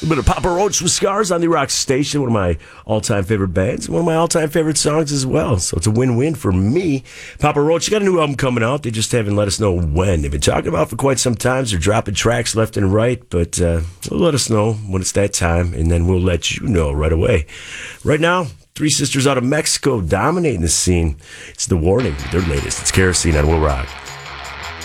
A bit of Papa Roach with Scars on the Rock Station, one of my all-time favorite bands, one of my all-time favorite songs as well. So it's a win-win for me. Papa Roach, you got a new album coming out. They just haven't let us know when. They've been talking about it for quite some time. They're dropping tracks left and right, but they'll let us know when it's that time, and then we'll let you know right away. Right now, three sisters out of Mexico dominating the scene. It's The Warning, their latest. It's Kerosene on Will Rock.